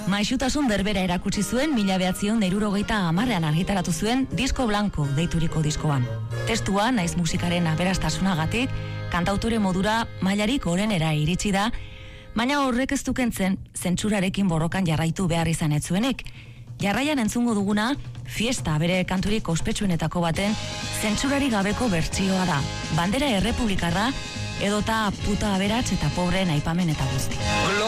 Maixutasun berbera erakutsi zuen 1970ean argitaratu zuen Disko Blanco deituriko diskoan. Testua naiz musikaren aberastasunagatik, kantautore modura mailarik gorenera iritsi da, baina horrek ez du kentzen zentsurarekin borrokan jarraitu behar izan ez zuenik. Jarraian entzungo duguna, Fiesta bere kanturik ospetsuenetako baten zentsurarik gabeko bertsioa da. Bandera errepublikarra edota puta aberats eta pobreen aipamen eta guzti.